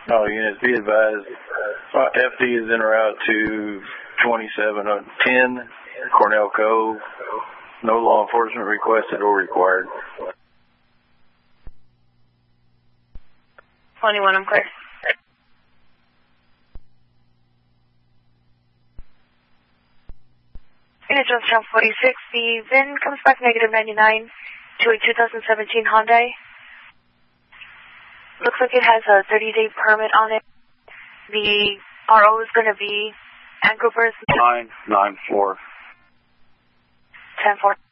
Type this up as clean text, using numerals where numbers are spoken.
All units be advised, FD is en route to 2710 Cornell Cove. No law enforcement requested or required. 21, I'm clear. Unit Jonestown 46, the VIN comes back negative 99 to a 2017 Hyundai. Looks like it has a 30-day permit on it. The RO is going to be Angrovers 994. 10-4.